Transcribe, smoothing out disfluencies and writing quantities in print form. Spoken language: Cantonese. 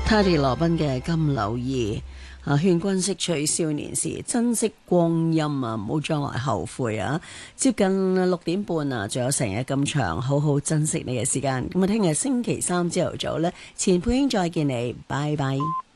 Teddy 羅賓嘅金柳兒勸君識取少年時，珍惜光陰啊，唔好將來後悔啊！接近6點半啊，仲有成日咁長，好好珍惜你嘅時間。咁啊，聽日星期三朝頭早呢，錢佩英再見你，拜拜。